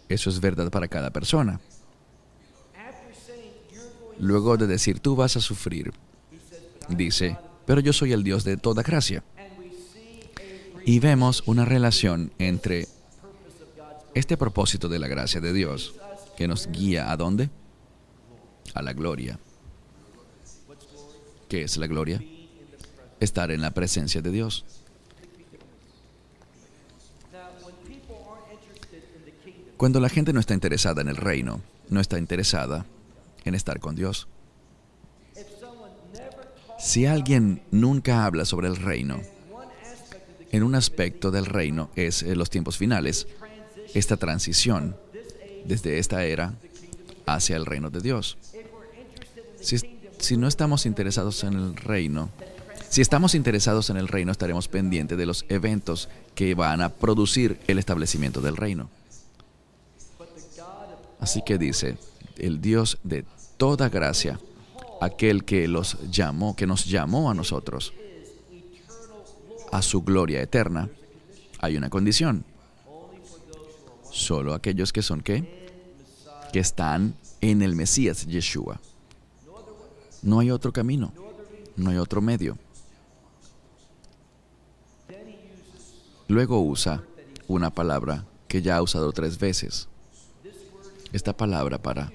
Eso es verdad para cada persona. Luego de decir, tú vas a sufrir, dice, pero yo soy el Dios de toda gracia. Y vemos una relación entre este propósito de la gracia de Dios, que nos guía ¿a dónde? A la gloria. ¿Qué es la gloria? Estar en la presencia de Dios. Cuando la gente no está interesada en el reino, no está interesada en estar con Dios. Si alguien nunca habla sobre el reino, en un aspecto del reino es los tiempos finales, esta transición desde esta era hacia el reino de Dios. Si no estamos interesados en el reino, si estamos interesados en el reino, estaremos pendientes de los eventos que van a producir el establecimiento del reino. Así que dice, el Dios de toda gracia, aquel que los llamó, que nos llamó a nosotros a su gloria eterna, hay una condición. Solo aquellos que son ¿qué? Que están en el Mesías, Yeshua. No hay otro camino, no hay otro medio. Luego usa una palabra que ya ha usado 3 veces. Esta palabra para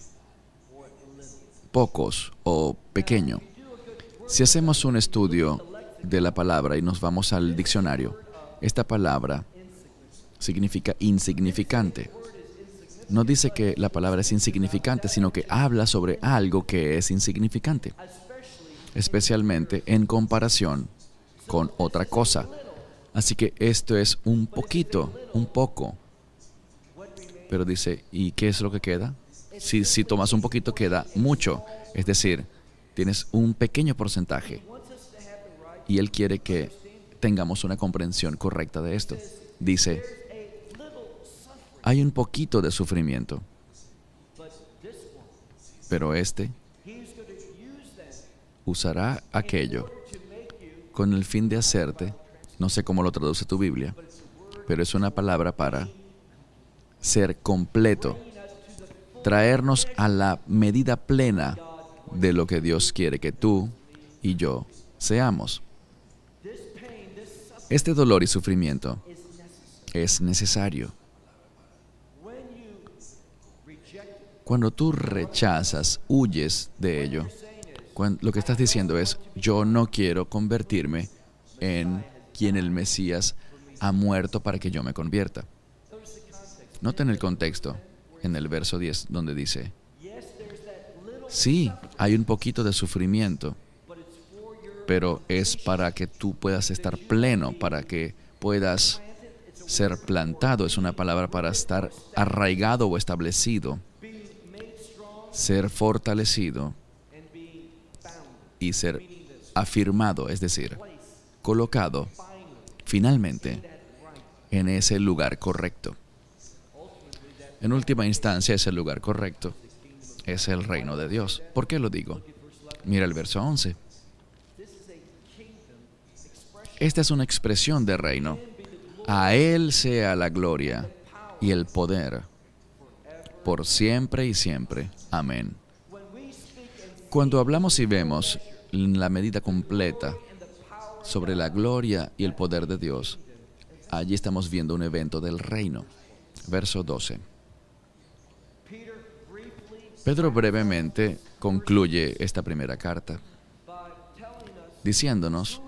pocos o pequeño. Si hacemos un estudio de la palabra y nos vamos al diccionario, esta palabra significa insignificante. No dice que la palabra es insignificante, sino que habla sobre algo que es insignificante, especialmente en comparación con otra cosa. Así que esto es un poquito, un poco. Pero dice, ¿y qué es lo que queda? Si tomas un poquito, queda mucho. Es decir, tienes un pequeño porcentaje. Y Él quiere que tengamos una comprensión correcta de esto. Dice, hay un poquito de sufrimiento, pero este usará aquello con el fin de hacerte, no sé cómo lo traduce tu Biblia, pero es una palabra para ser completo, traernos a la medida plena de lo que Dios quiere que tú y yo seamos. Este dolor y sufrimiento es necesario. Cuando tú rechazas, huyes de ello, lo que estás diciendo es, yo no quiero convertirme en quien el Mesías ha muerto para que yo me convierta. Noten el contexto en el verso 10 donde dice, sí, hay un poquito de sufrimiento, pero es para que tú puedas estar pleno, para que puedas ser plantado. Es una palabra para estar arraigado o establecido, ser fortalecido y ser afirmado, es decir, colocado finalmente en ese lugar correcto. En última instancia, ese lugar correcto es el reino de Dios. ¿Por qué lo digo? Mira el verso 11. Esta es una expresión de reino. A Él sea la gloria y el poder por siempre y siempre. Amén. Cuando hablamos y vemos la medida completa sobre la gloria y el poder de Dios, allí estamos viendo un evento del reino. Verso 12. Pedro brevemente concluye esta primera carta diciéndonos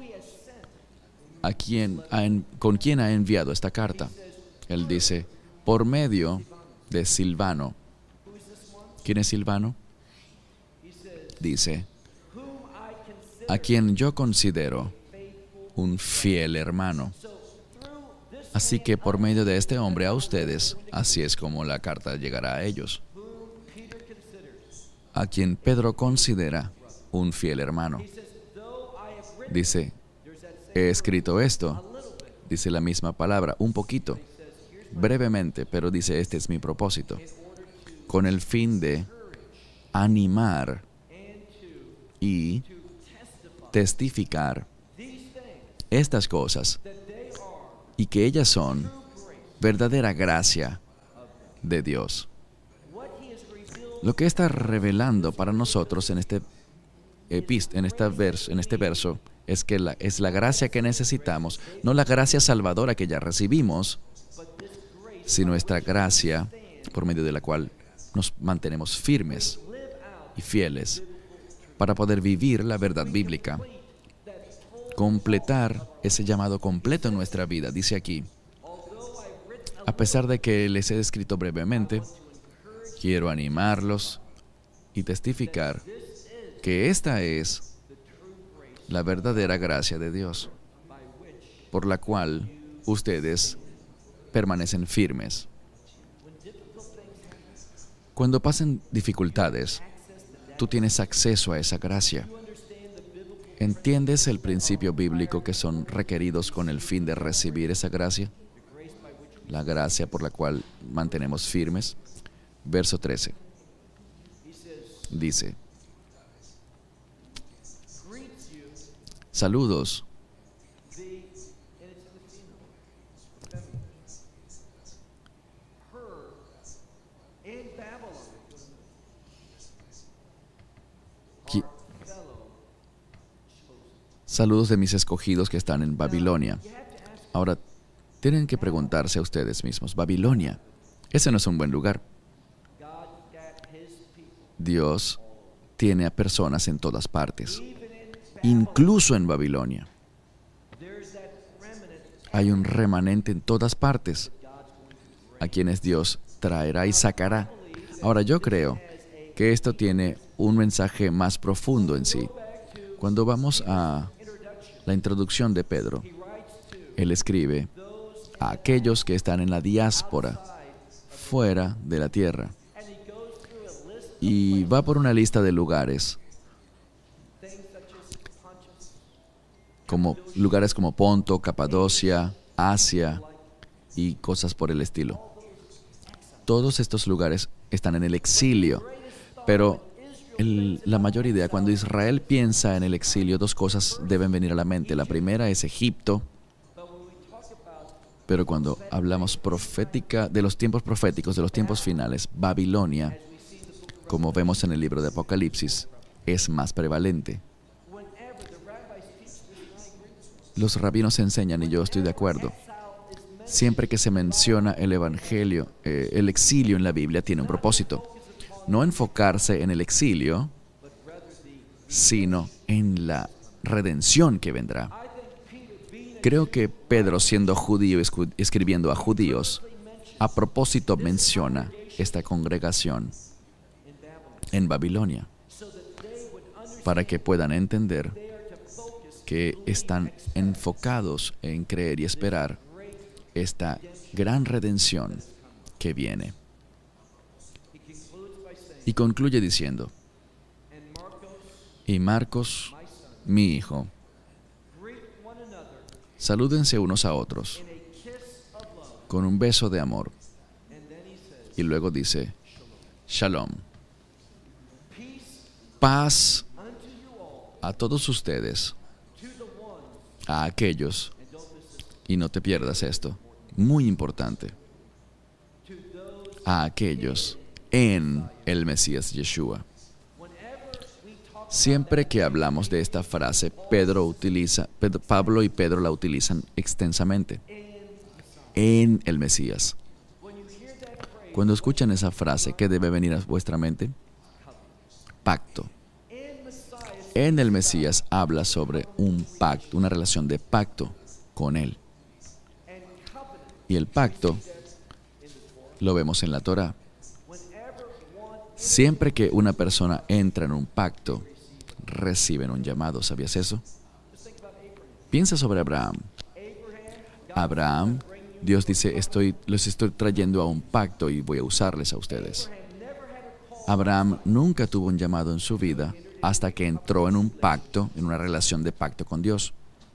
con quién ha enviado esta carta. Él dice, por medio de Silvano. ¿Quién es Silvano? Dice, a quien yo considero un fiel hermano. Así que por medio de este hombre a ustedes, así es como la carta llegará a ellos. A quien Pedro considera un fiel hermano. Dice, he escrito esto, dice la misma palabra, un poquito, brevemente, pero dice, este es mi propósito, con el fin de animar y testificar estas cosas y que ellas son verdadera gracia de Dios. Lo que está revelando para nosotros en este verso es que es la gracia que necesitamos, no la gracia salvadora que ya recibimos, sino esta gracia por medio de la cual nos mantenemos firmes y fieles para poder vivir la verdad bíblica, completar ese llamado completo en nuestra vida. Dice aquí, a pesar de que les he escrito brevemente, quiero animarlos y testificar que esta es la verdadera gracia de Dios, por la cual ustedes permanecen firmes. Cuando pasen dificultades, tú tienes acceso a esa gracia. ¿Entiendes el principio bíblico que son requeridos con el fin de recibir esa gracia? La gracia por la cual mantenemos firmes. Verso 13. Dice, saludos. Saludos de mis escogidos que están en Babilonia. Ahora, tienen que preguntarse a ustedes mismos, Babilonia, ese no es un buen lugar. Dios tiene a personas en todas partes, incluso en Babilonia. Hay un remanente en todas partes, a quienes Dios traerá y sacará. Ahora, yo creo que esto tiene un mensaje más profundo en sí. Cuando vamos a la introducción de Pedro, él escribe a aquellos que están en la diáspora, fuera de la tierra. Y va por una lista de lugares, como lugares como Ponto, Capadocia, Asia y cosas por el estilo. Todos estos lugares están en el exilio, pero la mayor idea, cuando Israel piensa en el exilio, dos cosas deben venir a la mente. La primera es Egipto, pero cuando hablamos de los tiempos proféticos, de los tiempos finales, Babilonia, como vemos en el libro de Apocalipsis, es más prevalente. Los rabinos enseñan, y yo estoy de acuerdo, siempre que se menciona el evangelio, el exilio en la Biblia tiene un propósito. No enfocarse en el exilio, sino en la redención que vendrá. Creo que Pedro, siendo judío, escribiendo a judíos, a propósito menciona esta congregación en Babilonia, para que puedan entender que están enfocados en creer y esperar esta gran redención que viene. Y concluye diciendo, y Marcos, mi hijo, salúdense unos a otros con un beso de amor. Y luego dice, Shalom. Paz a todos ustedes, a aquellos, y no te pierdas esto, muy importante, a aquellos en el Mesías Yeshua. Siempre que hablamos de esta frase, Pablo y Pedro la utilizan extensamente. En el Mesías. Cuando escuchan esa frase, ¿qué debe venir a vuestra mente? Pacto. En el Mesías habla sobre un pacto, una relación de pacto con Él. Y el pacto lo vemos en la Torá. Siempre que una persona entra en un pacto, reciben un llamado. ¿Sabías eso? Piensa sobre Abraham. Abraham, Dios dice, los estoy trayendo a un pacto y voy a usarles a ustedes. Abraham nunca tuvo un llamado en su vida hasta que entró en un pacto, en una relación de pacto con Dios.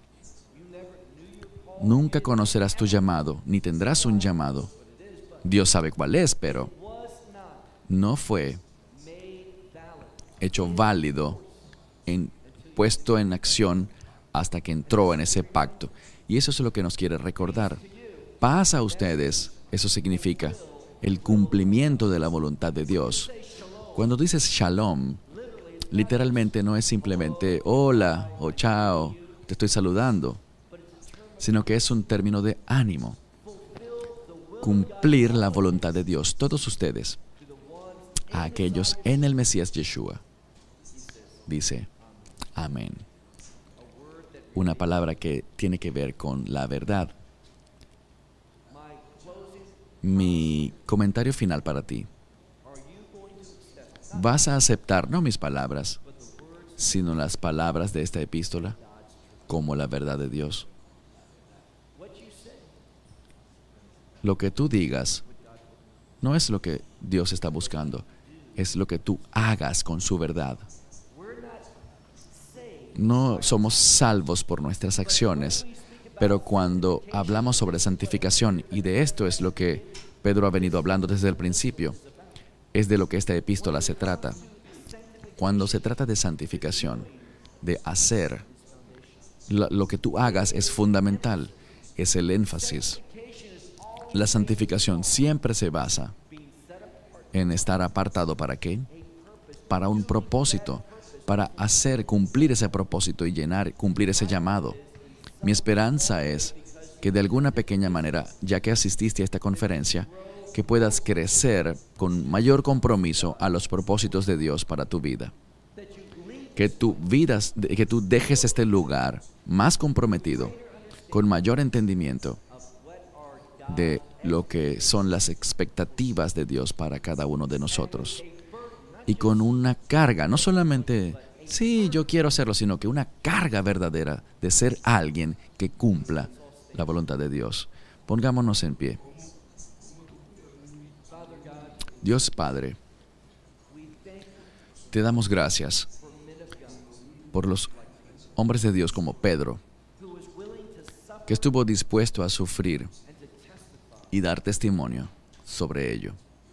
Nunca conocerás tu llamado, ni tendrás un llamado. Dios sabe cuál es, pero no fue hecho válido, puesto en acción hasta que entró en ese pacto. Y eso es lo que nos quiere recordar. Paz a ustedes, eso significa el cumplimiento de la voluntad de Dios. Cuando dices shalom, literalmente no es simplemente hola o chao, te estoy saludando, sino que es un término de ánimo. Cumplir la voluntad de Dios, todos ustedes, a aquellos en el Mesías Yeshua. Dice, amén. Una palabra que tiene que ver con la verdad. Mi comentario final para ti. ¿Vas a aceptar no mis palabras, sino las palabras de esta epístola como la verdad de Dios? Lo que tú digas no es lo que Dios está buscando, es lo que tú hagas con su verdad. No somos salvos por nuestras acciones, pero cuando hablamos sobre santificación, y de esto es lo que Pedro ha venido hablando desde el principio, es de lo que esta epístola se trata. Cuando se trata de santificación, de hacer, lo que tú hagas es fundamental, es el énfasis. La santificación siempre se basa en estar apartado. ¿Para qué? Para un propósito, para cumplir ese propósito y cumplir ese llamado. Mi esperanza es que de alguna pequeña manera, ya que asististe a esta conferencia, que puedas crecer con mayor compromiso a los propósitos de Dios para tu vida. Que tú dejes este lugar más comprometido, con mayor entendimiento de lo que son las expectativas de Dios para cada uno de nosotros. Y con una carga, no solamente, sí, yo quiero hacerlo, sino que una carga verdadera de ser alguien que cumpla la voluntad de Dios. Pongámonos en pie. Dios Padre, te damos gracias por los hombres de Dios como Pedro, que estuvo dispuesto a sufrir y dar testimonio sobre ello.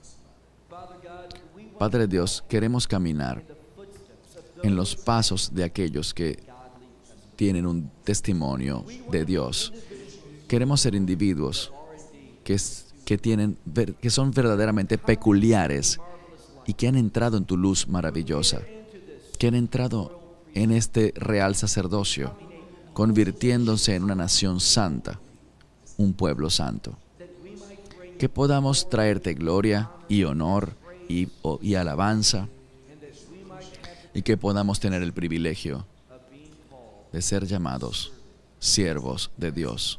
Padre Dios, queremos caminar en los pasos de aquellos que tienen un testimonio de Dios. Queremos ser individuos que son verdaderamente peculiares y que han entrado en tu luz maravillosa, que han entrado en este real sacerdocio, convirtiéndose en una nación santa, un pueblo santo. Que podamos traerte gloria y honor y alabanza, y que podamos tener el privilegio de ser llamados siervos de Dios.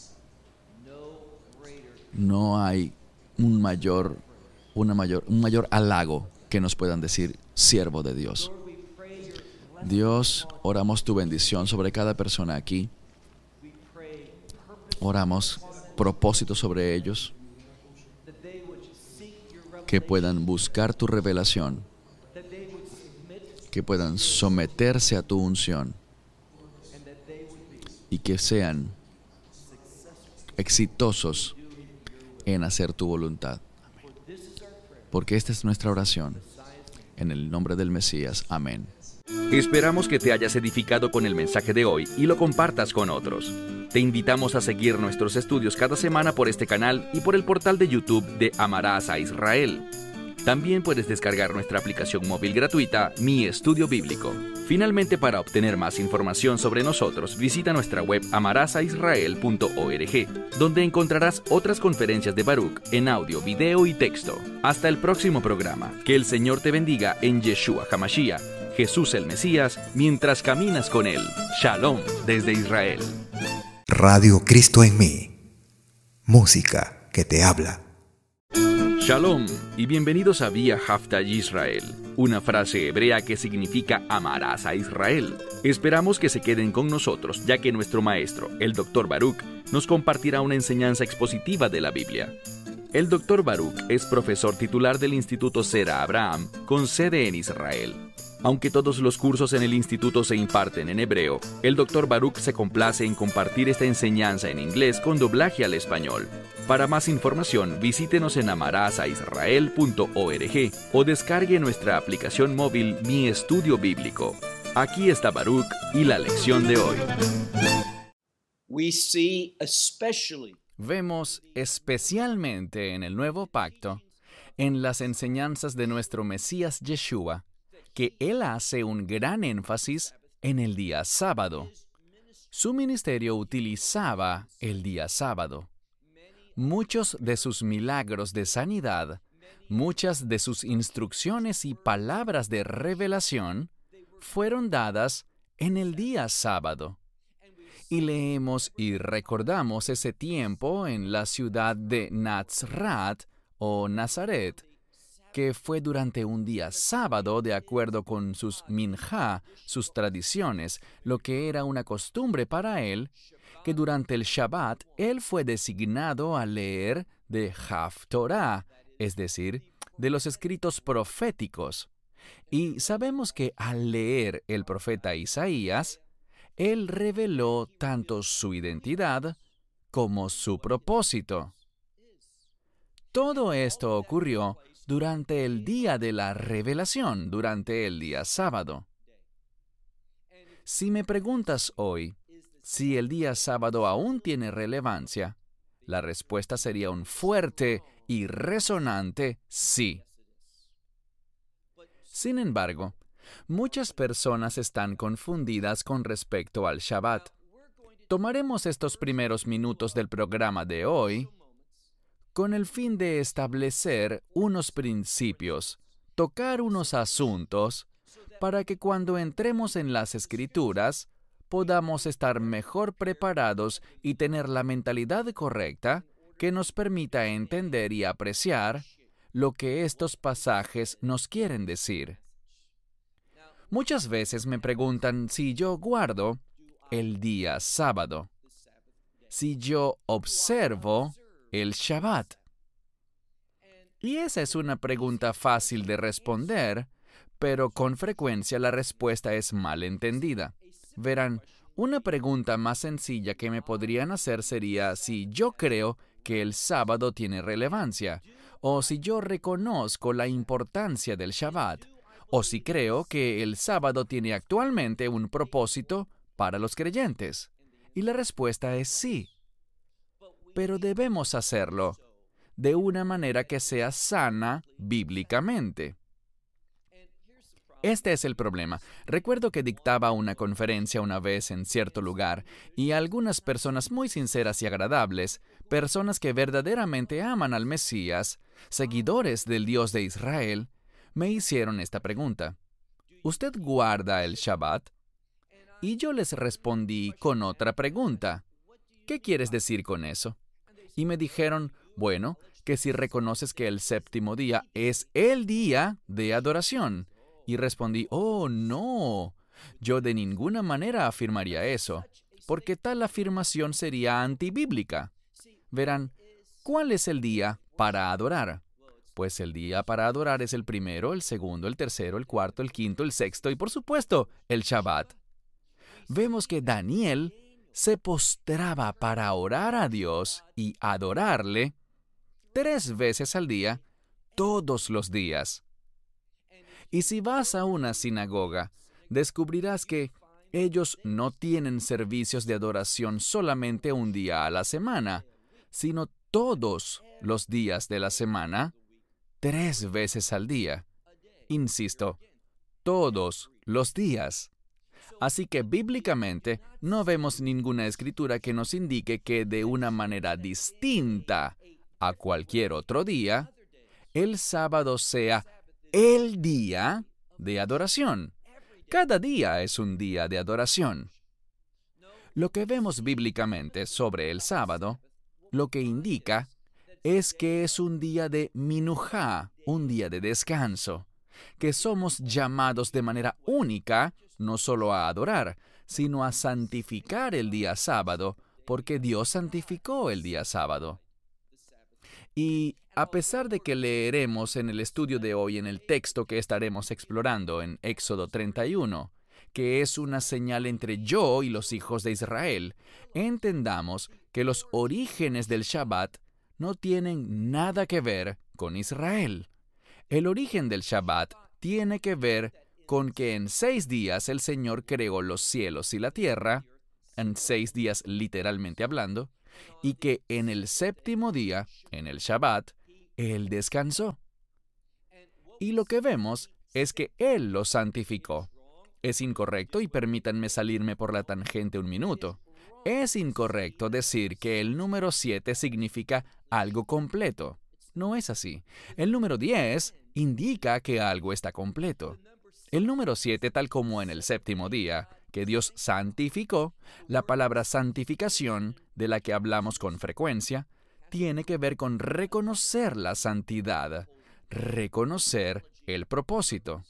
No hay un mayor halago que nos puedan decir siervo de Dios. Dios, oramos tu bendición sobre cada persona aquí. Oramos propósitos sobre ellos, que puedan buscar tu revelación, que puedan someterse a tu unción y que sean exitosos en hacer tu voluntad. Porque esta es nuestra oración. En el nombre del Mesías. Amén. Esperamos que te hayas edificado con el mensaje de hoy y lo compartas con otros. Te invitamos a seguir nuestros estudios cada semana por este canal y por el portal de YouTube de Amarás a Israel. También puedes descargar nuestra aplicación móvil gratuita, Mi Estudio Bíblico. Finalmente, para obtener más información sobre nosotros, visita nuestra web amarasaisrael.org, donde encontrarás otras conferencias de Baruch en audio, video y texto. Hasta el próximo programa. Que el Señor te bendiga en Yeshua HaMashiach, Jesús el Mesías, mientras caminas con Él. Shalom desde Israel. Radio Cristo en mí. Música que te habla. Shalom y bienvenidos a Vía Haftaj Israel, una frase hebrea que significa amarás a Israel. Esperamos que se queden con nosotros, ya que nuestro maestro, el Dr. Baruch, nos compartirá una enseñanza expositiva de la Biblia. El Dr. Baruch es profesor titular del Instituto Zera Abraham, con sede en Israel. Aunque todos los cursos en el instituto se imparten en hebreo, el Dr. Baruch se complace en compartir esta enseñanza en inglés con doblaje al español. Para más información, visítenos en amarasaisrael.org o descargue nuestra aplicación móvil Mi Estudio Bíblico. Aquí está Baruch y la lección de hoy. vemos especialmente en el Nuevo Pacto, en las enseñanzas de nuestro Mesías Yeshua, que Él hace un gran énfasis en el día sábado. Su ministerio utilizaba el día sábado. Muchos de sus milagros de sanidad, muchas de sus instrucciones y palabras de revelación fueron dadas en el día sábado. Y leemos y recordamos ese tiempo en la ciudad de Nazaret o Nazaret, que fue durante un día sábado de acuerdo con sus minjá, sus tradiciones, lo que era una costumbre para él, que durante el Shabbat él fue designado a leer de Haftorah, es decir, de los escritos proféticos. Y sabemos que al leer el profeta Isaías, él reveló tanto su identidad como su propósito. Todo esto ocurrió durante el día de la revelación, durante el día sábado. Si me preguntas hoy si el día sábado aún tiene relevancia, la respuesta sería un fuerte y resonante sí. Sin embargo, muchas personas están confundidas con respecto al Shabbat. Tomaremos estos primeros minutos del programa de hoy con el fin de establecer unos principios, tocar unos asuntos, para que cuando entremos en las Escrituras podamos estar mejor preparados y tener la mentalidad correcta que nos permita entender y apreciar lo que estos pasajes nos quieren decir. Muchas veces me preguntan si yo guardo el día sábado, si yo observo el Shabbat. Y esa es una pregunta fácil de responder, pero con frecuencia la respuesta es mal entendida. Verán, una pregunta más sencilla que me podrían hacer sería si yo creo que el sábado tiene relevancia, o si yo reconozco la importancia del Shabbat, o si creo que el sábado tiene actualmente un propósito para los creyentes. Y la respuesta es sí. Pero debemos hacerlo de una manera que sea sana bíblicamente. Este es el problema. Recuerdo que dictaba una conferencia una vez en cierto lugar y algunas personas muy sinceras y agradables, personas que verdaderamente aman al Mesías, seguidores del Dios de Israel, me hicieron esta pregunta: ¿usted guarda el Shabbat? Y yo les respondí con otra pregunta: ¿qué quieres decir con eso? Y me dijeron, bueno, que si reconoces que el séptimo día es el día de adoración. Y respondí, oh, no, yo de ninguna manera afirmaría eso, porque tal afirmación sería antibíblica. Verán, ¿cuál es el día para adorar? Pues el día para adorar es el primero, el segundo, el tercero, el cuarto, el quinto, el sexto y, por supuesto, el Shabbat. Vemos que Daniel se postraba para orar a Dios y adorarle 3 veces al día, todos los días. Y si vas a una sinagoga, descubrirás que ellos no tienen servicios de adoración solamente un día a la semana, sino todos los días de la semana, 3 veces al día. Insisto, todos los días. Así que bíblicamente no vemos ninguna escritura que nos indique que de una manera distinta a cualquier otro día, el sábado sea el día de adoración. Cada día es un día de adoración. Lo que vemos bíblicamente sobre el sábado, lo que indica es que es un día de minujá, un día de descanso, que somos llamados de manera única no solo a adorar, sino a santificar el día sábado, porque Dios santificó el día sábado. Y a pesar de que leeremos en el estudio de hoy en el texto que estaremos explorando en Éxodo 31, que es una señal entre yo y los hijos de Israel, entendamos que los orígenes del Shabbat no tienen nada que ver con Israel. El origen del Shabbat tiene que ver con que en 6 días el Señor creó los cielos y la tierra, en 6 días literalmente hablando, y que en el séptimo día, en el Shabbat, Él descansó. Y lo que vemos es que Él lo santificó. Es incorrecto, y permítanme salirme por la tangente un minuto. Es incorrecto decir que el número 7 significa algo completo. No es así. El número 10 indica que algo está completo. El número 7, tal como en el séptimo día, que Dios santificó, la palabra santificación, de la que hablamos con frecuencia, tiene que ver con reconocer la santidad, reconocer el propósito.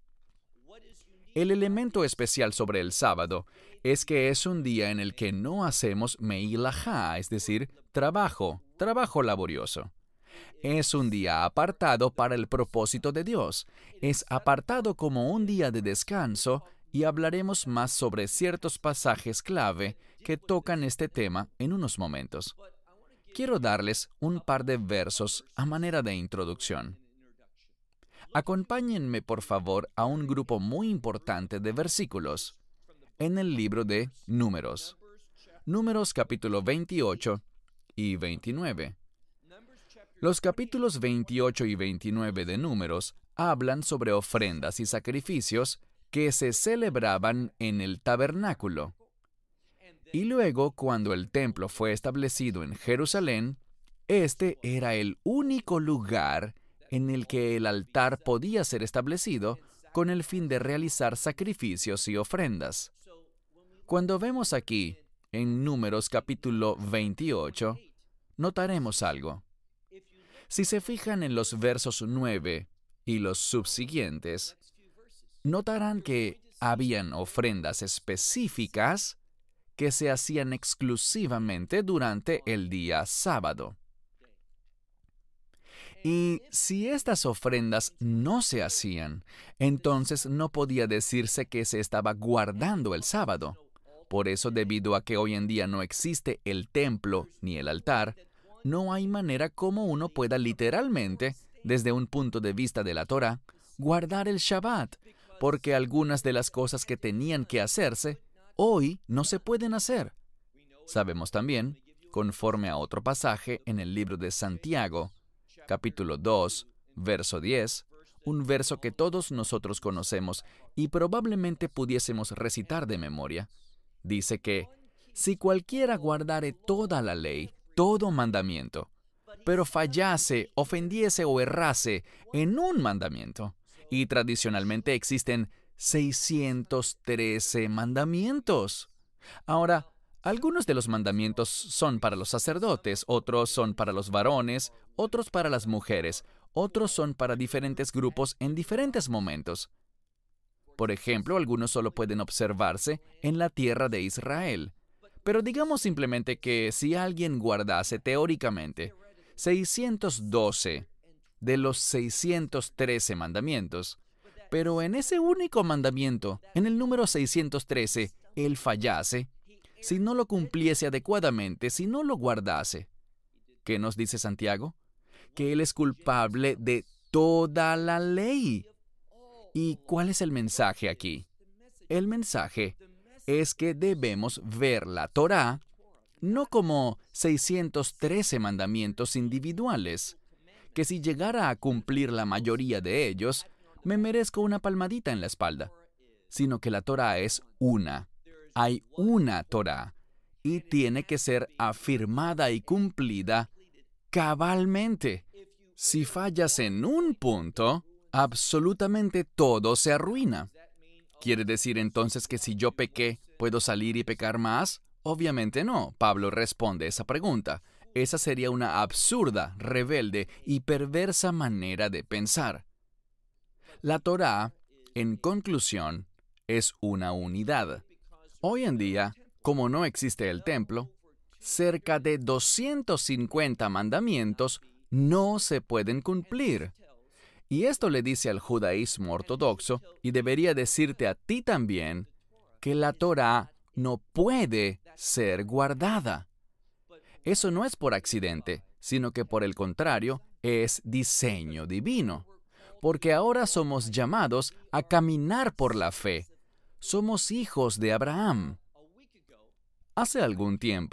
El elemento especial sobre el sábado es que es un día en el que no hacemos meilajá, es decir, trabajo laborioso. Es un día apartado para el propósito de Dios. Es apartado como un día de descanso, y hablaremos más sobre ciertos pasajes clave que tocan este tema en unos momentos. Quiero darles un par de versos a manera de introducción. Acompáñenme, por favor, a un grupo muy importante de versículos en el libro de Números. Números capítulo 28 y 29. Los capítulos 28 y 29 de Números hablan sobre ofrendas y sacrificios que se celebraban en el tabernáculo. Y luego, cuando el templo fue establecido en Jerusalén, este era el único lugar en el que el altar podía ser establecido con el fin de realizar sacrificios y ofrendas. Cuando vemos aquí, en Números capítulo 28, notaremos algo. Si se fijan en los versos 9 y los subsiguientes, notarán que habían ofrendas específicas que se hacían exclusivamente durante el día sábado. Y si estas ofrendas no se hacían, entonces no podía decirse que se estaba guardando el sábado. Por eso, debido a que hoy en día no existe el templo ni el altar, no hay manera como uno pueda literalmente, desde un punto de vista de la Torá, guardar el Shabbat, porque algunas de las cosas que tenían que hacerse, hoy no se pueden hacer. Sabemos también, conforme a otro pasaje en el libro de Santiago, capítulo 2, verso 10, un verso que todos nosotros conocemos y probablemente pudiésemos recitar de memoria, dice que, si cualquiera guardare toda la ley, todo mandamiento, pero fallase, ofendiese o errase en un mandamiento, y tradicionalmente existen 613 mandamientos. Ahora, algunos de los mandamientos son para los sacerdotes, otros son para los varones, otros para las mujeres, otros son para diferentes grupos en diferentes momentos. Por ejemplo, algunos solo pueden observarse en la tierra de Israel. Pero digamos simplemente que si alguien guardase teóricamente 612 de los 613 mandamientos, pero en ese único mandamiento, en el número 613, él fallase, si no lo cumpliese adecuadamente, si no lo guardase. ¿Qué nos dice Santiago? Que él es culpable de toda la ley. ¿Y cuál es el mensaje aquí? El mensaje es que debemos ver la Torá no como 613 mandamientos individuales, que si llegara a cumplir la mayoría de ellos, me merezco una palmadita en la espalda, sino que la Torá es una. Hay una Torá, y tiene que ser afirmada y cumplida cabalmente. Si fallas en un punto, absolutamente todo se arruina. ¿Quiere decir entonces que si yo pequé, puedo salir y pecar más? Obviamente no. Pablo responde esa pregunta. Esa sería una absurda, rebelde y perversa manera de pensar. La Torá, en conclusión, es una unidad. Hoy en día, como no existe el templo, cerca de 250 mandamientos no se pueden cumplir. Y esto le dice al judaísmo ortodoxo, y debería decirte a ti también, que la Torá no puede ser guardada. Eso no es por accidente, sino que por el contrario, es diseño divino. Porque ahora somos llamados a caminar por la fe. Somos hijos de Abraham. Hace algún tiempo,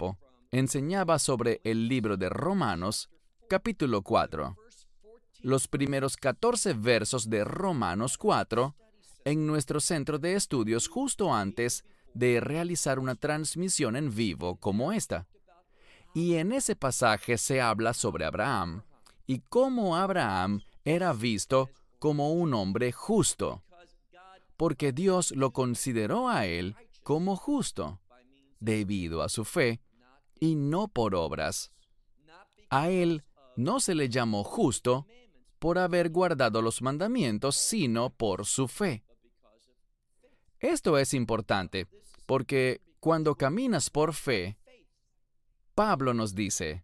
enseñaba sobre el libro de Romanos, capítulo 4. Los primeros 14 versos de Romanos 4 en nuestro centro de estudios justo antes de realizar una transmisión en vivo como esta. Y en ese pasaje se habla sobre Abraham y cómo Abraham era visto como un hombre justo, porque Dios lo consideró a él como justo, debido a su fe y no por obras. A él no se le llamó justo por haber guardado los mandamientos, sino por su fe. Esto es importante, porque cuando caminas por fe, Pablo nos dice,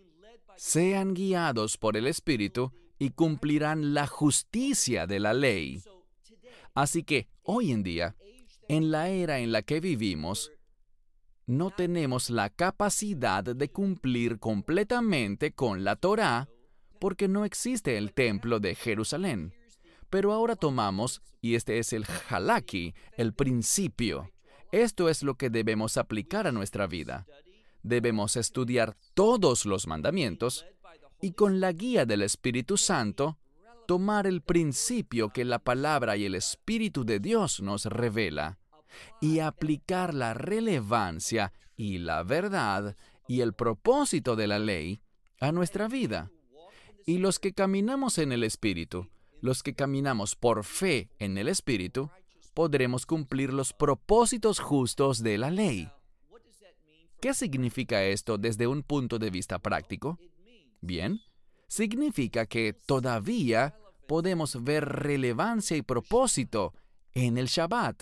sean guiados por el Espíritu y cumplirán la justicia de la ley. Así que, hoy en día, en la era en la que vivimos, no tenemos la capacidad de cumplir completamente con la Torá, porque no existe el templo de Jerusalén. Pero ahora tomamos, y este es el halaki, el principio. Esto es lo que debemos aplicar a nuestra vida. Debemos estudiar todos los mandamientos y con la guía del Espíritu Santo, tomar el principio que la palabra y el Espíritu de Dios nos revela y aplicar la relevancia y la verdad y el propósito de la ley a nuestra vida. Y los que caminamos en el Espíritu, los que caminamos por fe en el Espíritu, podremos cumplir los propósitos justos de la ley. ¿Qué significa esto desde un punto de vista práctico? Bien, significa que todavía podemos ver relevancia y propósito en el Shabbat.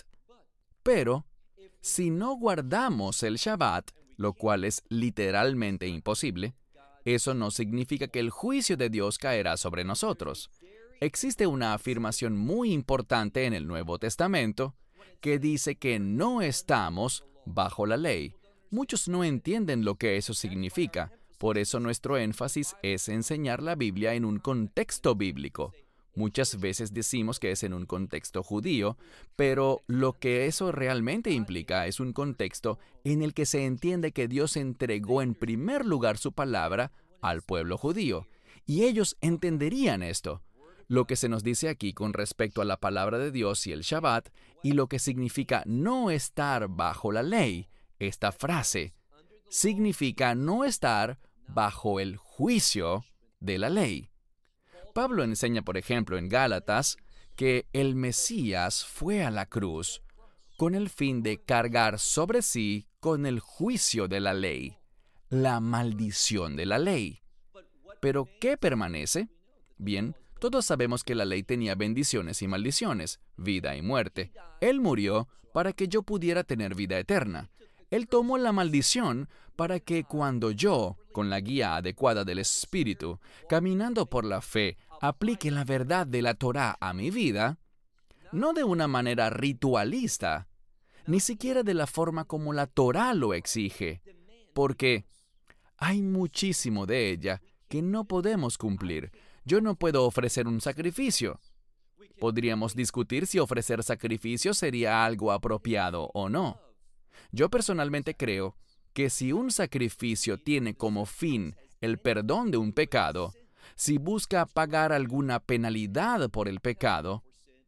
Pero, si no guardamos el Shabbat, lo cual es literalmente imposible, eso no significa que el juicio de Dios caerá sobre nosotros. Existe una afirmación muy importante en el Nuevo Testamento que dice que no estamos bajo la ley. Muchos no entienden lo que eso significa. Por eso nuestro énfasis es enseñar la Biblia en un contexto bíblico. Muchas veces decimos que es en un contexto judío, pero lo que eso realmente implica es un contexto en el que se entiende que Dios entregó en primer lugar su palabra al pueblo judío, y ellos entenderían esto. Lo que se nos dice aquí con respecto a la palabra de Dios y el Shabbat, y lo que significa no estar bajo la ley, esta frase, significa no estar bajo el juicio de la ley. Pablo enseña, por ejemplo, en Gálatas, que el Mesías fue a la cruz con el fin de cargar sobre sí con el juicio de la ley, la maldición de la ley. ¿Pero qué permanece? Bien, todos sabemos que la ley tenía bendiciones y maldiciones, vida y muerte. Él murió para que yo pudiera tener vida eterna. Él tomó la maldición para que cuando yo, con la guía adecuada del Espíritu, caminando por la fe, aplique la verdad de la Torá a mi vida, no de una manera ritualista, ni siquiera de la forma como la Torá lo exige, porque hay muchísimo de ella que no podemos cumplir. Yo no puedo ofrecer un sacrificio. Podríamos discutir si ofrecer sacrificio sería algo apropiado o no. Yo personalmente creo que si un sacrificio tiene como fin el perdón de un pecado, si busca pagar alguna penalidad por el pecado,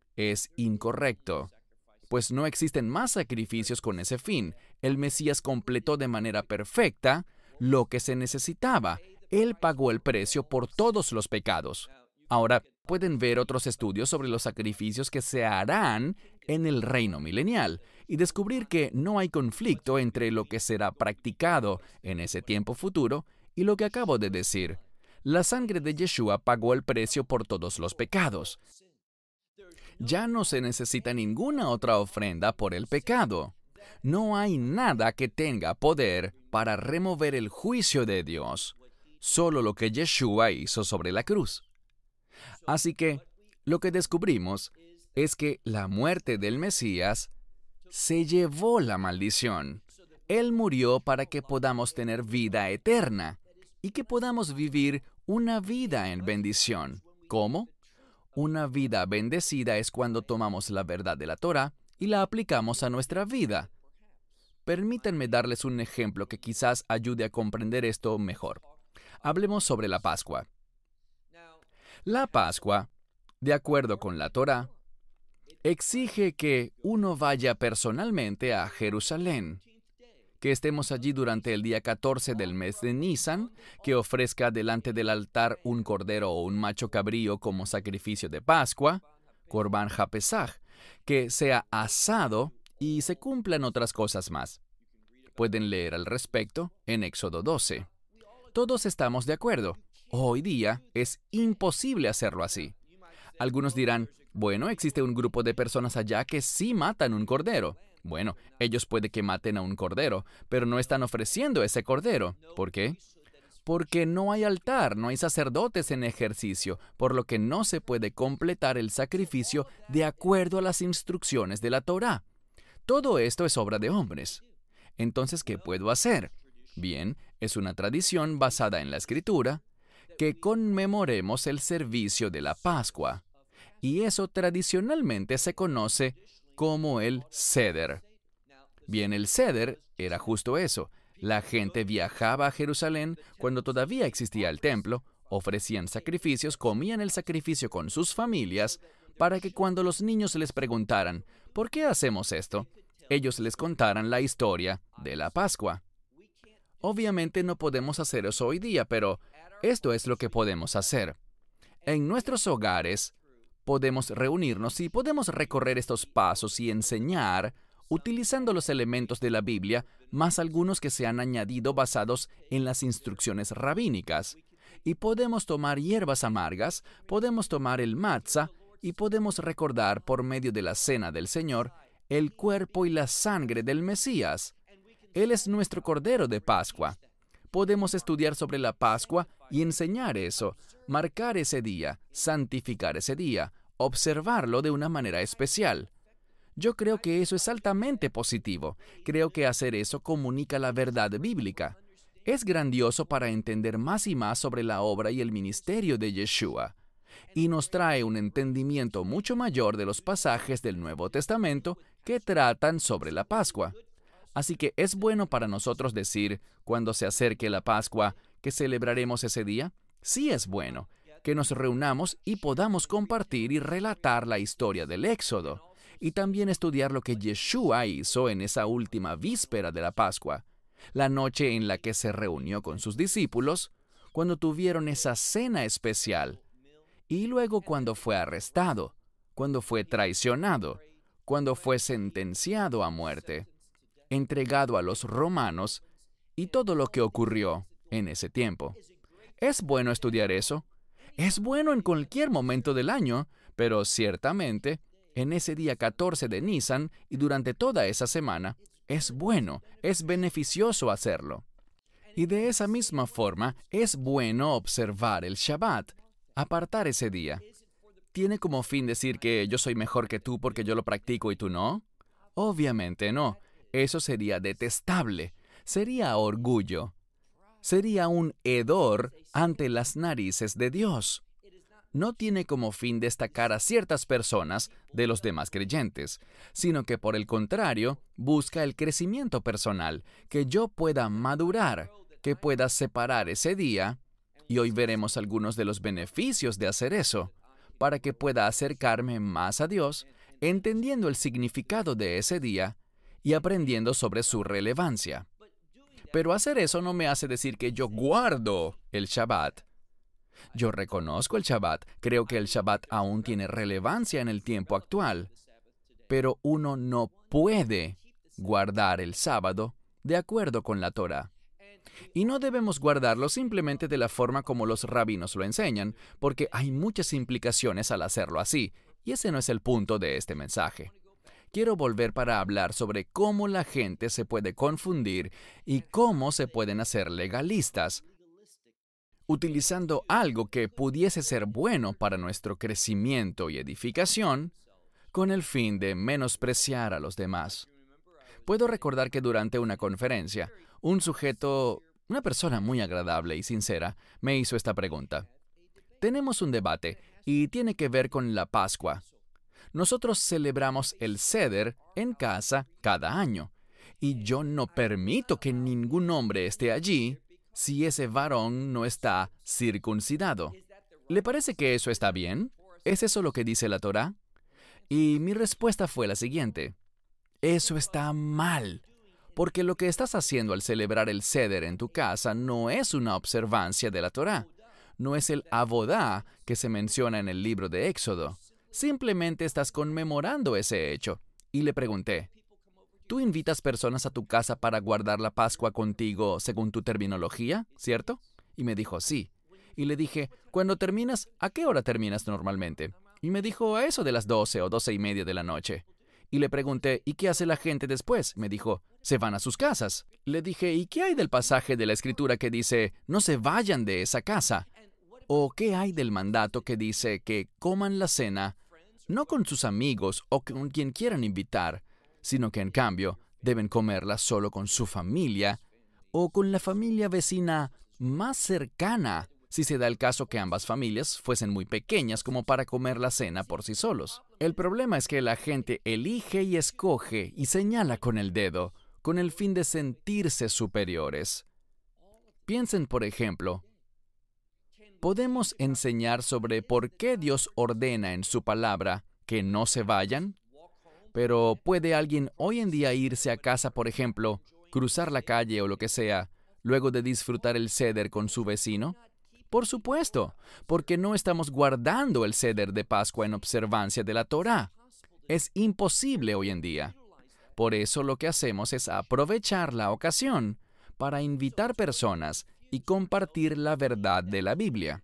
es incorrecto, pues no existen más sacrificios con ese fin. El Mesías completó de manera perfecta lo que se necesitaba. Él pagó el precio por todos los pecados. Ahora, pueden ver otros estudios sobre los sacrificios que se harán en el reino milenial y descubrir que no hay conflicto entre lo que será practicado en ese tiempo futuro y lo que acabo de decir. La sangre de Yeshua pagó el precio por todos los pecados. Ya no se necesita ninguna otra ofrenda por el pecado. No hay nada que tenga poder para remover el juicio de Dios, solo lo que Yeshua hizo sobre la cruz. Así que, lo que descubrimos es que la muerte del Mesías se llevó la maldición. Él murió para que podamos tener vida eterna y que podamos vivir una vida en bendición. ¿Cómo? Una vida bendecida es cuando tomamos la verdad de la Torá y la aplicamos a nuestra vida. Permítanme darles un ejemplo que quizás ayude a comprender esto mejor. Hablemos sobre la Pascua. La Pascua, de acuerdo con la Torá, exige que uno vaya personalmente a Jerusalén, que estemos allí durante el día 14 del mes de Nisan, que ofrezca delante del altar un cordero o un macho cabrío como sacrificio de Pascua, Korban HaPesach, que sea asado y se cumplan otras cosas más. Pueden leer al respecto en Éxodo 12. Todos estamos de acuerdo. Hoy día es imposible hacerlo así. Algunos dirán, bueno, existe un grupo de personas allá que sí matan un cordero. Bueno, ellos puede que maten a un cordero, pero no están ofreciendo ese cordero. ¿Por qué? Porque no hay altar, no hay sacerdotes en ejercicio, por lo que no se puede completar el sacrificio de acuerdo a las instrucciones de la Torá. Todo esto es obra de hombres. Entonces, ¿qué puedo hacer? Bien, es una tradición basada en la Escritura que conmemoremos el servicio de la Pascua. Y eso tradicionalmente se conoce como el Seder. Bien, el Seder era justo eso. La gente viajaba a Jerusalén cuando todavía existía el templo, ofrecían sacrificios, comían el sacrificio con sus familias, para que cuando los niños les preguntaran, ¿por qué hacemos esto?, ellos les contaran la historia de la Pascua. Obviamente no podemos hacer eso hoy día, pero esto es lo que podemos hacer. En nuestros hogares podemos reunirnos y podemos recorrer estos pasos y enseñar, utilizando los elementos de la Biblia, más algunos que se han añadido basados en las instrucciones rabínicas. Y podemos tomar hierbas amargas, podemos tomar el matzah y podemos recordar por medio de la cena del Señor el cuerpo y la sangre del Mesías. Él es nuestro Cordero de Pascua. Podemos estudiar sobre la Pascua y enseñar eso, marcar ese día, santificar ese día, observarlo de una manera especial. Yo creo que eso es altamente positivo. Creo que hacer eso comunica la verdad bíblica. Es grandioso para entender más y más sobre la obra y el ministerio de Yeshua. Y nos trae un entendimiento mucho mayor de los pasajes del Nuevo Testamento que tratan sobre la Pascua. Así que es bueno para nosotros decir, cuando se acerque la Pascua, que celebraremos ese día. Sí es bueno que nos reunamos y podamos compartir y relatar la historia del Éxodo, y también estudiar lo que Yeshua hizo en esa última víspera de la Pascua, la noche en la que se reunió con sus discípulos, cuando tuvieron esa cena especial, y luego cuando fue arrestado, cuando fue traicionado, cuando fue sentenciado a muerte, entregado a los romanos y todo lo que ocurrió en ese tiempo. ¿Es bueno estudiar eso? Es bueno en cualquier momento del año, pero ciertamente en ese día 14 de Nisan y durante toda esa semana, es bueno, es beneficioso hacerlo. Y de esa misma forma, es bueno observar el Shabbat, apartar ese día. ¿Tiene como fin decir que yo soy mejor que tú porque yo lo practico y tú no? Obviamente no. Eso sería detestable. Sería orgullo. Sería un hedor ante las narices de Dios. No tiene como fin destacar a ciertas personas de los demás creyentes, sino que por el contrario, busca el crecimiento personal, que yo pueda madurar, que pueda separar ese día, y hoy veremos algunos de los beneficios de hacer eso, para que pueda acercarme más a Dios, entendiendo el significado de ese día y aprendiendo sobre su relevancia. Pero hacer eso no me hace decir que yo guardo el Shabbat. Yo reconozco el Shabbat, creo que el Shabbat aún tiene relevancia en el tiempo actual, pero uno no puede guardar el sábado de acuerdo con la Torá. Y no debemos guardarlo simplemente de la forma como los rabinos lo enseñan, porque hay muchas implicaciones al hacerlo así, y ese no es el punto de este mensaje. Quiero volver para hablar sobre cómo la gente se puede confundir y cómo se pueden hacer legalistas, utilizando algo que pudiese ser bueno para nuestro crecimiento y edificación, con el fin de menospreciar a los demás. Puedo recordar que durante una conferencia, un sujeto, una persona muy agradable y sincera, me hizo esta pregunta. Tenemos un debate y tiene que ver con la Pascua. Nosotros celebramos el Seder en casa cada año, y yo no permito que ningún hombre esté allí si ese varón no está circuncidado. ¿Le parece que eso está bien? ¿Es eso lo que dice la Torá? Y mi respuesta fue la siguiente: eso está mal, porque lo que estás haciendo al celebrar el Seder en tu casa no es una observancia de la Torá, no es el abodá que se menciona en el libro de Éxodo. Simplemente estás conmemorando ese hecho. Y le pregunté: ¿tú invitas personas a tu casa para guardar la Pascua contigo según tu terminología, cierto? Y me dijo, sí. Y le dije, cuando terminas, ¿a qué hora terminas normalmente? Y me dijo, a eso de las 12 o 12:30 de la noche. Y le pregunté, ¿y qué hace la gente después? Me dijo, se van a sus casas. Le dije, ¿y qué hay del pasaje de la Escritura que dice, no se vayan de esa casa? ¿O qué hay del mandato que dice que coman la cena, no con sus amigos o con quien quieran invitar, sino que en cambio deben comerla solo con su familia o con la familia vecina más cercana, si se da el caso que ambas familias fuesen muy pequeñas como para comer la cena por sí solos? El problema es que la gente elige y escoge y señala con el dedo, con el fin de sentirse superiores. Piensen, por ejemplo, ¿podemos enseñar sobre por qué Dios ordena en su palabra que no se vayan? Pero ¿puede alguien hoy en día irse a casa, por ejemplo, cruzar la calle o lo que sea, luego de disfrutar el Seder con su vecino? Por supuesto, porque no estamos guardando el Seder de Pascua en observancia de la Torá. Es imposible hoy en día. Por eso lo que hacemos es aprovechar la ocasión para invitar personas y compartir la verdad de la Biblia.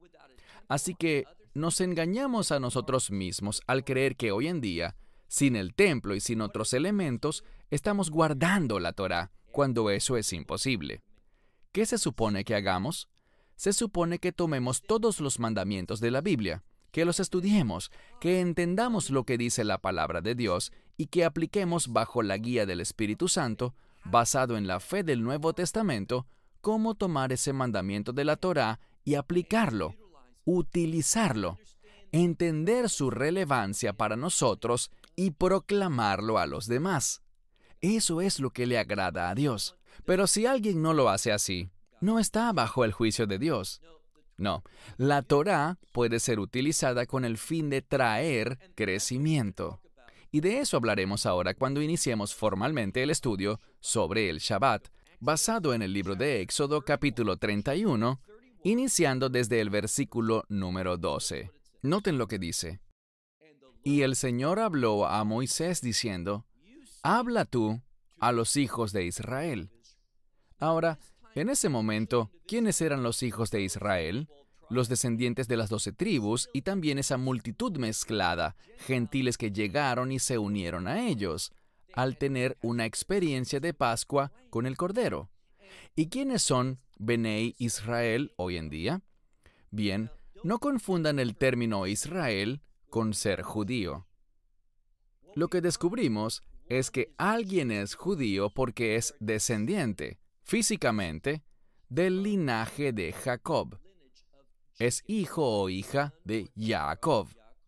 Así que nos engañamos a nosotros mismos al creer que hoy en día, sin el templo y sin otros elementos, estamos guardando la Torá, cuando eso es imposible. ¿Qué se supone que hagamos? Se supone que tomemos todos los mandamientos de la Biblia, que los estudiemos, que entendamos lo que dice la palabra de Dios y que apliquemos bajo la guía del Espíritu Santo, basado en la fe del Nuevo Testamento, cómo tomar ese mandamiento de la Torá y aplicarlo, utilizarlo, entender su relevancia para nosotros y proclamarlo a los demás. Eso es lo que le agrada a Dios. Pero si alguien no lo hace así, no está bajo el juicio de Dios. No, la Torá puede ser utilizada con el fin de traer crecimiento. Y de eso hablaremos ahora cuando iniciemos formalmente el estudio sobre el Shabbat, basado en el libro de Éxodo capítulo 31, iniciando desde el versículo número 12. Noten lo que dice. Y el Señor habló a Moisés diciendo, habla tú a los hijos de Israel. Ahora, en ese momento, ¿quiénes eran los hijos de Israel? Los descendientes de las 12 tribus y también esa multitud mezclada, gentiles que llegaron y se unieron a ellos, al tener una experiencia de Pascua con el Cordero. ¿Y quiénes son Benei Israel hoy en día? Bien, no confundan el término Israel con ser judío. Lo que descubrimos es que alguien es judío porque es descendiente, físicamente, del linaje de Jacob. Es hijo o hija de Jacob.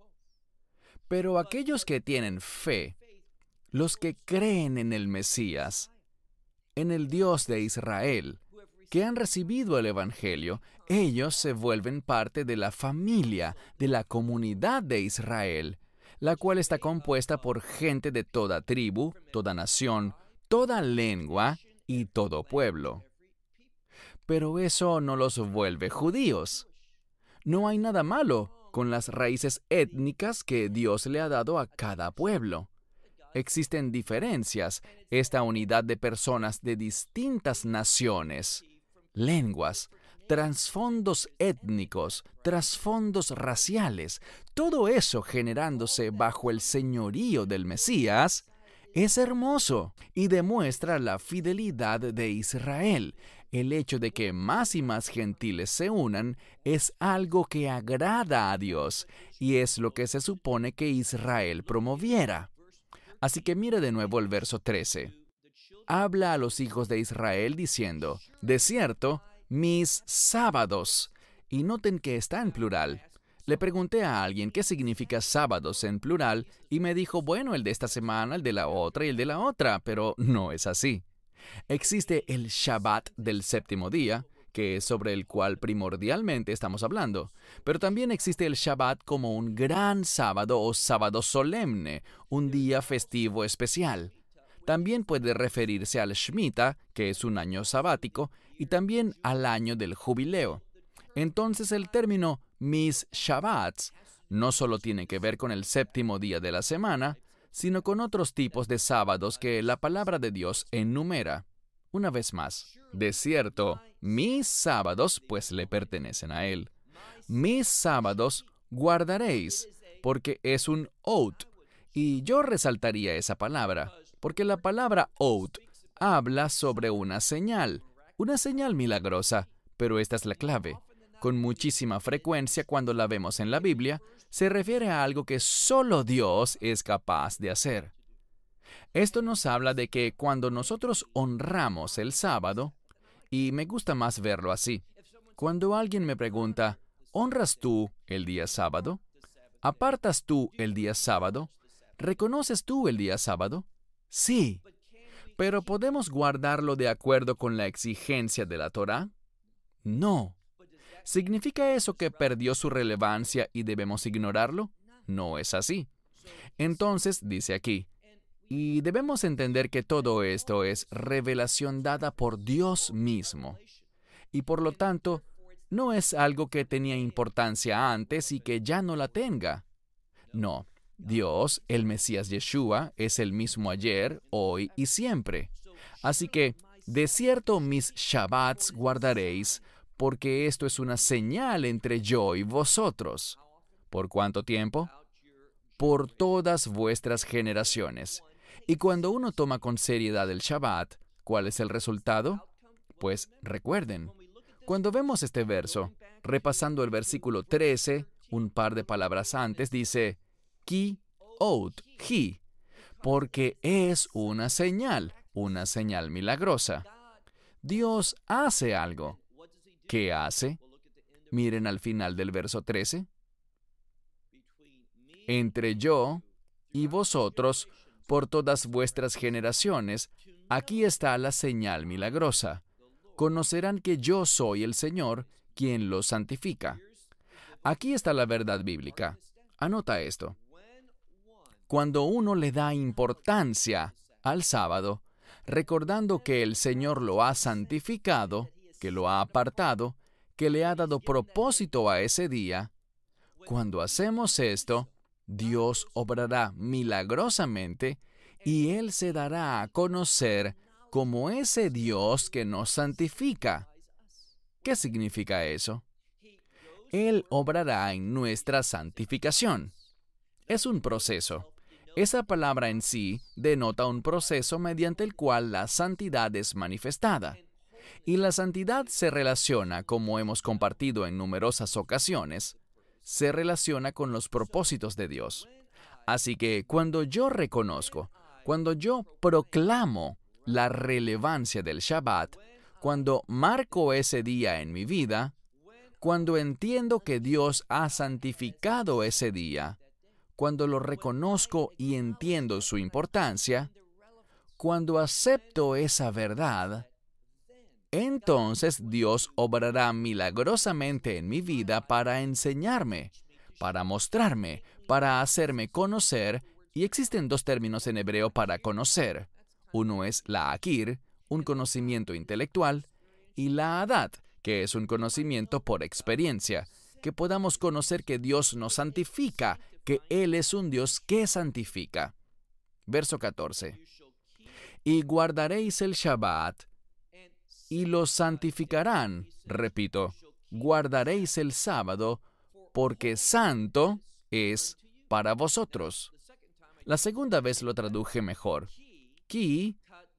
Pero aquellos que tienen fe, los que creen en el Mesías, en el Dios de Israel, que han recibido el Evangelio, ellos se vuelven parte de la familia, de la comunidad de Israel, la cual está compuesta por gente de toda tribu, toda nación, toda lengua y todo pueblo. Pero eso no los vuelve judíos. No hay nada malo con las raíces étnicas que Dios le ha dado a cada pueblo. Existen diferencias, esta unidad de personas de distintas naciones, lenguas, trasfondos étnicos, trasfondos raciales, todo eso generándose bajo el señorío del Mesías, es hermoso y demuestra la fidelidad de Israel. El hecho de que más y más gentiles se unan es algo que agrada a Dios y es lo que se supone que Israel promoviera. Así que mire de nuevo el verso 13. Habla a los hijos de Israel diciendo, de cierto, mis sábados. Y noten que está en plural. Le pregunté a alguien qué significa sábados en plural y me dijo, bueno, el de esta semana, el de la otra y el de la otra, pero no es así. Existe el Shabbat del séptimo día, que es sobre el cual primordialmente estamos hablando, pero también existe el Shabbat como un gran sábado o sábado solemne, un día festivo especial. También puede referirse al Shemitah, que es un año sabático, y también al año del jubileo. Entonces el término mis Shabbats no solo tiene que ver con el séptimo día de la semana, sino con otros tipos de sábados que la palabra de Dios enumera. Una vez más, de cierto, mis sábados pues le pertenecen a Él. Mis sábados guardaréis, porque es un oath. Y yo resaltaría esa palabra, porque la palabra oath habla sobre una señal milagrosa, pero esta es la clave. Con muchísima frecuencia, cuando la vemos en la Biblia, se refiere a algo que solo Dios es capaz de hacer. Esto nos habla de que cuando nosotros honramos el sábado, y me gusta más verlo así, cuando alguien me pregunta, ¿honras tú el día sábado? ¿Apartas tú el día sábado? ¿Reconoces tú el día sábado? Sí. ¿Pero podemos guardarlo de acuerdo con la exigencia de la Torá? No. ¿Significa eso que perdió su relevancia y debemos ignorarlo? No es así. Entonces, dice aquí, y debemos entender que todo esto es revelación dada por Dios mismo. Y por lo tanto, no es algo que tenía importancia antes y que ya no la tenga. No, Dios, el Mesías Yeshua, es el mismo ayer, hoy y siempre. Así que, de cierto mis Shabbats guardaréis, porque esto es una señal entre yo y vosotros. ¿Por cuánto tiempo? Por todas vuestras generaciones. Y cuando uno toma con seriedad el Shabbat, ¿cuál es el resultado? Pues recuerden, cuando vemos este verso, repasando el versículo 13, un par de palabras antes, dice, ki, oath, hi, porque es una señal milagrosa. Dios hace algo. ¿Qué hace? Miren al final del verso 13. Entre yo y vosotros, por todas vuestras generaciones, aquí está la señal milagrosa. Conocerán que yo soy el Señor, quien los santifica. Aquí está la verdad bíblica. Anota esto. Cuando uno le da importancia al sábado, recordando que el Señor lo ha santificado, que lo ha apartado, que le ha dado propósito a ese día, cuando hacemos esto, Dios obrará milagrosamente y Él se dará a conocer como ese Dios que nos santifica. ¿Qué significa eso? Él obrará en nuestra santificación. Es un proceso. Esa palabra en sí denota un proceso mediante el cual la santidad es manifestada. Y la santidad se relaciona, como hemos compartido en numerosas ocasiones, se relaciona con los propósitos de Dios. Así que cuando yo reconozco, cuando yo proclamo la relevancia del Shabbat, cuando marco ese día en mi vida, cuando entiendo que Dios ha santificado ese día, cuando lo reconozco y entiendo su importancia, cuando acepto esa verdad, entonces Dios obrará milagrosamente en mi vida para enseñarme, para mostrarme, para hacerme conocer, y existen dos términos en hebreo para conocer. Uno es la akir, un conocimiento intelectual, y la adat, que es un conocimiento por experiencia, que podamos conocer que Dios nos santifica, que Él es un Dios que santifica. Verso 14. Y guardaréis el Shabbat, y lo santificarán. Repito, guardaréis el sábado, porque santo es para vosotros. La segunda vez lo traduje mejor. Ki,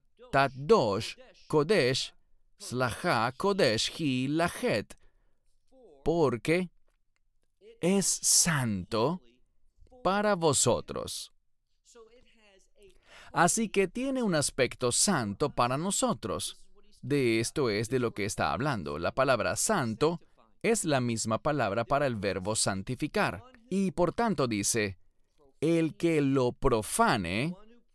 tadosh, kodesh, slaha, kodesh, hi, lahet. Porque es santo para vosotros. Así que tiene un aspecto santo para nosotros. De esto es de lo que está hablando. La palabra santo es la misma palabra para el verbo santificar. Y por tanto dice, el que lo profane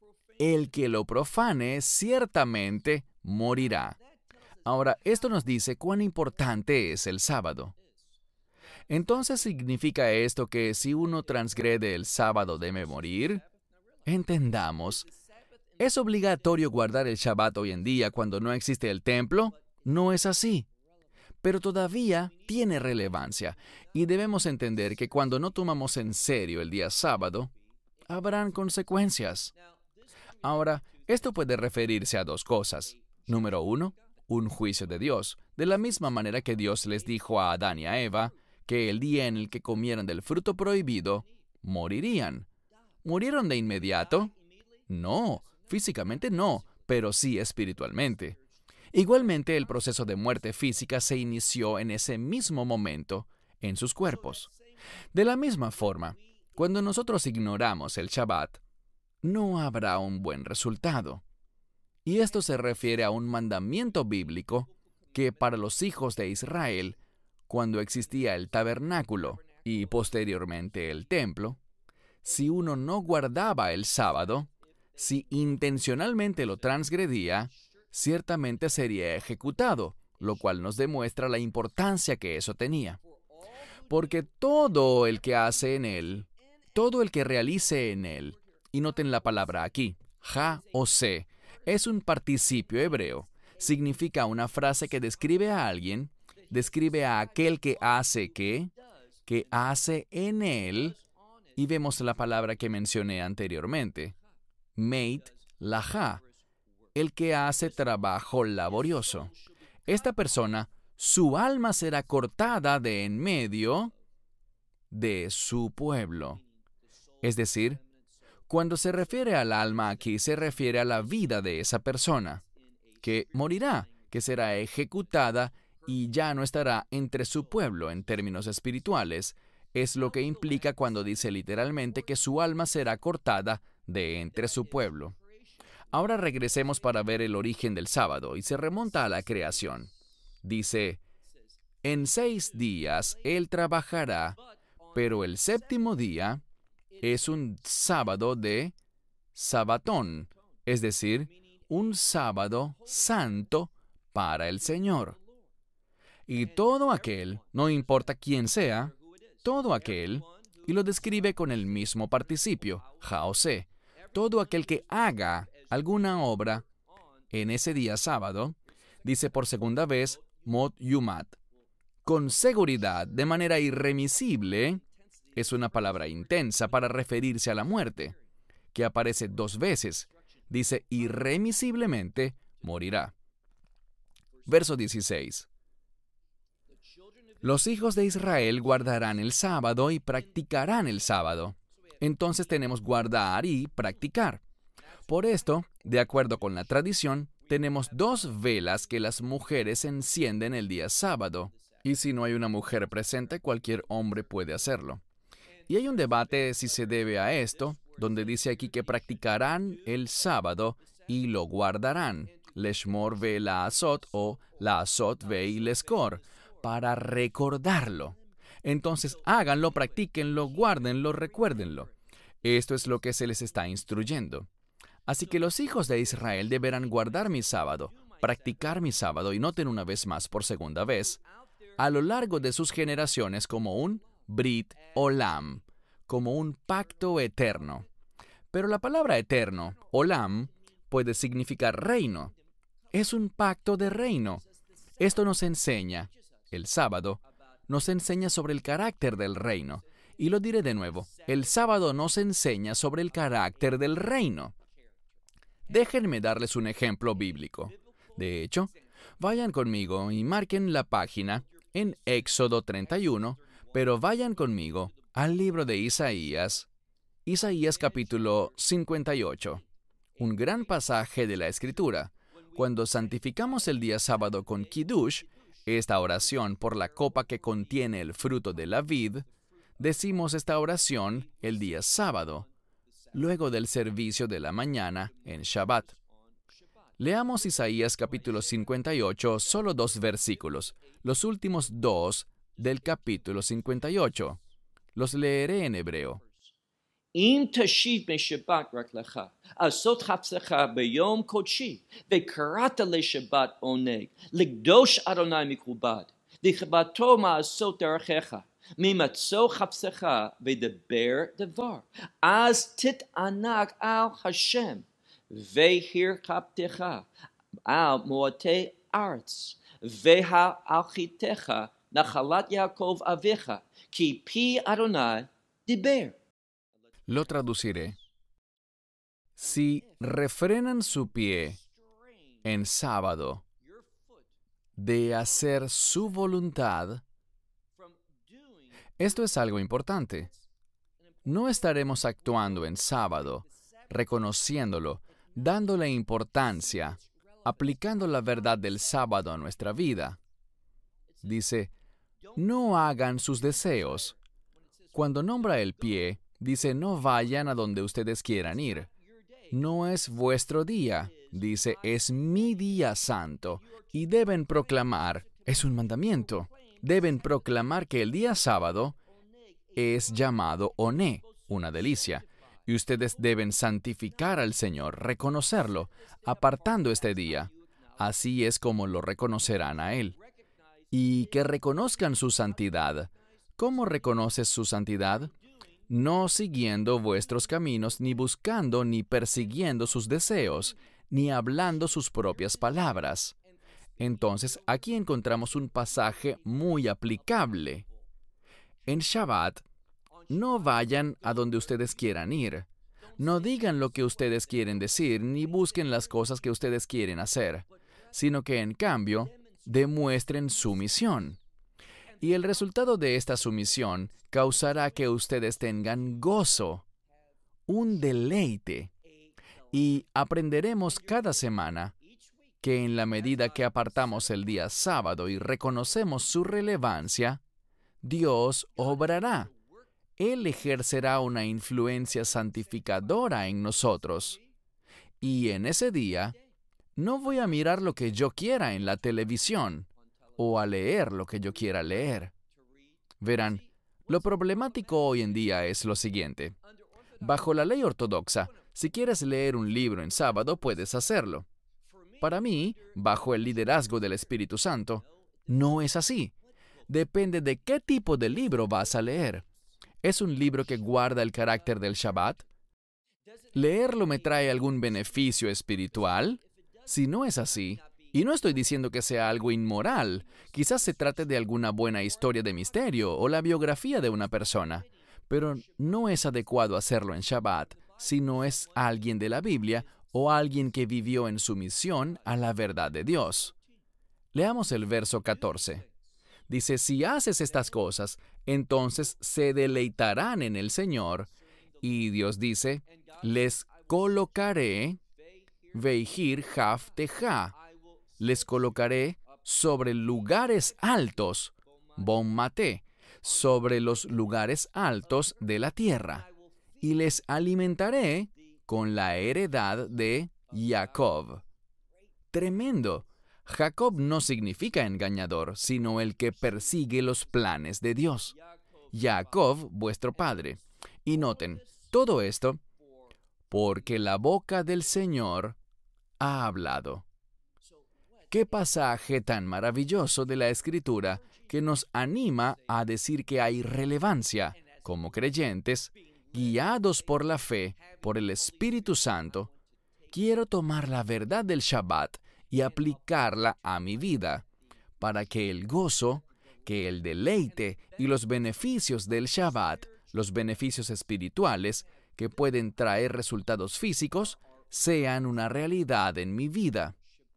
ciertamente morirá. Ahora, esto nos dice cuán importante es el sábado. Entonces, ¿significa esto que si uno transgrede el sábado debe morir? Entendamos, ¿es obligatorio guardar el Shabbat hoy en día cuando no existe el templo? No es así. Pero todavía tiene relevancia y debemos entender que cuando no tomamos en serio el día sábado, habrán consecuencias. Ahora, esto puede referirse a dos cosas. Número 1, un juicio de Dios, de la misma manera que Dios les dijo a Adán y a Eva que el día en el que comieran del fruto prohibido, morirían. ¿Murieron de inmediato? No, físicamente no, pero sí espiritualmente. Igualmente, el proceso de muerte física se inició en ese mismo momento en sus cuerpos. De la misma forma, cuando nosotros ignoramos el Shabbat, no habrá un buen resultado. Y esto se refiere a un mandamiento bíblico que para los hijos de Israel, cuando existía el tabernáculo y posteriormente el templo, si uno no guardaba el sábado, si intencionalmente lo transgredía, ciertamente sería ejecutado, lo cual nos demuestra la importancia que eso tenía. Porque todo el que hace en él, todo el que realice en él, y noten la palabra aquí, ja o se, es un participio hebreo, significa una frase que describe a alguien, describe a aquel que hace que hace en él, y vemos la palabra que mencioné anteriormente, meit laha, el que hace trabajo laborioso. Esta persona, su alma será cortada de en medio de su pueblo. Es decir, cuando se refiere al alma aquí, se refiere a la vida de esa persona, que morirá, que será ejecutada y ya no estará entre su pueblo en términos espirituales. Es lo que implica cuando dice literalmente que su alma será cortada de entre su pueblo. Ahora regresemos para ver el origen del sábado y se remonta a la creación. Dice, en 6 días él trabajará, pero el séptimo día es un sábado de sabatón, es decir, un sábado santo para el Señor. Y todo aquel, no importa quién sea, todo aquel, y lo describe con el mismo participio, jaose, todo aquel que haga alguna obra en ese día sábado, dice por segunda vez, mod yumat, con seguridad, de manera irremisible, es una palabra intensa para referirse a la muerte, que aparece 2 veces. Dice, irremisiblemente morirá. Verso 16. Los hijos de Israel guardarán el sábado y practicarán el sábado. Entonces tenemos guardar y practicar. Por esto, de acuerdo con la tradición, tenemos 2 velas que las mujeres encienden el día sábado. Y si no hay una mujer presente, cualquier hombre puede hacerlo. Y hay un debate si se debe a esto, donde dice aquí que practicarán el sábado y lo guardarán, leshmor ve la asot o la asot ve y leskor, para recordarlo. Entonces háganlo, practíquenlo, guárdenlo, recuérdenlo. Esto es lo que se les está instruyendo. Así que los hijos de Israel deberán guardar mi sábado, practicar mi sábado, y noten una vez más por segunda vez, a lo largo de sus generaciones como un Brit Olam, como un pacto eterno. Pero la palabra eterno, Olam, puede significar reino. Es un pacto de reino. Esto nos enseña, el sábado, nos enseña sobre el carácter del reino. Y lo diré de nuevo, el sábado nos enseña sobre el carácter del reino. Déjenme darles un ejemplo bíblico. De hecho, vayan conmigo y marquen la página en Éxodo 31, pero vayan conmigo al libro de Isaías, Isaías capítulo 58, un gran pasaje de la Escritura. Cuando santificamos el día sábado con Kiddush, esta oración por la copa que contiene el fruto de la vid, decimos esta oración el día sábado, luego del servicio de la mañana en Shabbat. Leamos Isaías capítulo 58, solo 2 versículos, los últimos 2 del capítulo 58. Los leeré en hebreo. אם תשיב משבת רק לך, לעשות חפצך ביום קודשי, וקראת לשבת עונג, לקדוש אדוני מכובד, לכבדו מעשות דרכיך, ממצוא חפצך ודבר דבר, אז תתענג על השם, והרכבתך על מועטי ארץ, והלכיתך נחלת יעקב אביך, כי פי אדוני דיבר. Lo traduciré. Si refrenan su pie en sábado de hacer su voluntad, esto es algo importante. No estaremos actuando en sábado, reconociéndolo, dándole importancia, aplicando la verdad del sábado a nuestra vida. Dice, no hagan sus deseos. Cuando nombra el pie, dice, no vayan a donde ustedes quieran ir. No es vuestro día. Dice, es mi día santo. Y deben proclamar, es un mandamiento, deben proclamar que el día sábado es llamado Oné, una delicia. Y ustedes deben santificar al Señor, reconocerlo, apartando este día. Así es como lo reconocerán a Él. Y que reconozcan su santidad. ¿Cómo reconoces su santidad? No siguiendo vuestros caminos, ni buscando, ni persiguiendo sus deseos, ni hablando sus propias palabras. Entonces, aquí encontramos un pasaje muy aplicable. En Shabbat, no vayan a donde ustedes quieran ir. No digan lo que ustedes quieren decir, ni busquen las cosas que ustedes quieren hacer, sino que, en cambio, demuestren sumisión. Y el resultado de esta sumisión causará que ustedes tengan gozo, un deleite. Y aprenderemos cada semana que en la medida que apartamos el día sábado y reconocemos su relevancia, Dios obrará. Él ejercerá una influencia santificadora en nosotros. Y en ese día, no voy a mirar lo que yo quiera en la televisión, o a leer lo que yo quiera leer. Verán, lo problemático hoy en día es lo siguiente. Bajo la ley ortodoxa, si quieres leer un libro en sábado, puedes hacerlo. Para mí, bajo el liderazgo del Espíritu Santo, no es así. Depende de qué tipo de libro vas a leer. ¿Es un libro que guarda el carácter del Shabbat? ¿Leerlo me trae algún beneficio espiritual? Si no es así, y no estoy diciendo que sea algo inmoral, quizás se trate de alguna buena historia de misterio o la biografía de una persona, pero no es adecuado hacerlo en Shabbat si no es alguien de la Biblia o alguien que vivió en sumisión a la verdad de Dios. Leamos el verso 14. Dice, si haces estas cosas, entonces se deleitarán en el Señor. Y Dios dice, les colocaré, veihir haf teja, les colocaré sobre lugares altos, bon mate, sobre los lugares altos de la tierra, y les alimentaré con la heredad de Jacob. Tremendo. Jacob no significa engañador, sino el que persigue los planes de Dios. Jacob, vuestro padre. Y noten, todo esto, porque la boca del Señor ha hablado. ¡Qué pasaje tan maravilloso de la Escritura que nos anima a decir que hay relevancia, como creyentes, guiados por la fe, por el Espíritu Santo? Quiero tomar la verdad del Shabbat y aplicarla a mi vida, para que el gozo, que el deleite y los beneficios del Shabbat, los beneficios espirituales que pueden traer resultados físicos, sean una realidad en mi vida.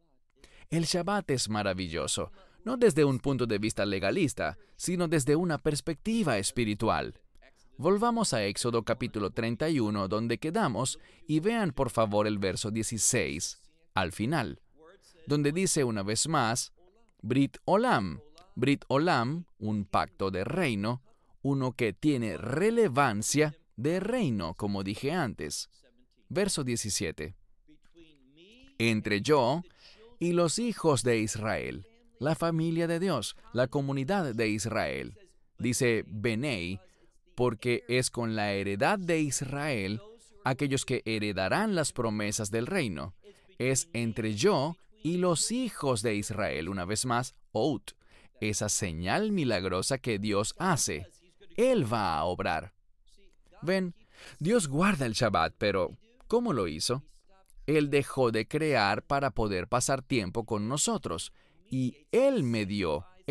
El Shabbat es maravilloso, no desde un punto de vista legalista, sino desde una perspectiva espiritual. Volvamos a Éxodo capítulo 31, donde quedamos, y vean por favor el verso 16, al final, donde dice una vez más, Brit Olam. Brit Olam, un pacto de reino, uno que tiene relevancia de reino, como dije antes. Verso 17. Entre yo y los hijos de Israel, la familia de Dios, la comunidad de Israel. Dice Benei, porque es con la heredad de Israel aquellos que heredarán las promesas del reino. Es entre yo y los hijos de Israel, una vez más, Out, esa señal milagrosa que Dios hace. Él va a obrar. Ven, Dios guarda el Shabbat, pero ¿cómo lo hizo? Él dejó de crear para poder pasar tiempo con nosotros, y Él me dio